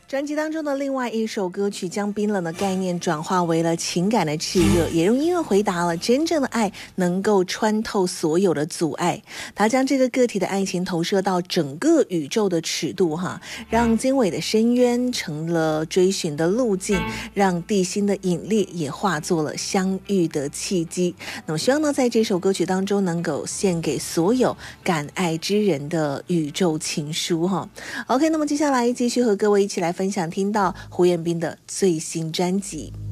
专辑当中的另外一首歌曲将冰冷的概念转化为了情感的炽热，也用音乐回答了真正的爱能够穿透所有的阻碍。他将这个个体的爱情投射到整个宇宙的尺度让经纬的深渊成了追寻的路径，让地心的引力也化作了相遇的契机。那么希望呢在这首歌曲当中能够献给所有敢爱之人的宇宙情书OK， 那么接下来继续和各位一起来分享听到胡彦斌的最新专辑。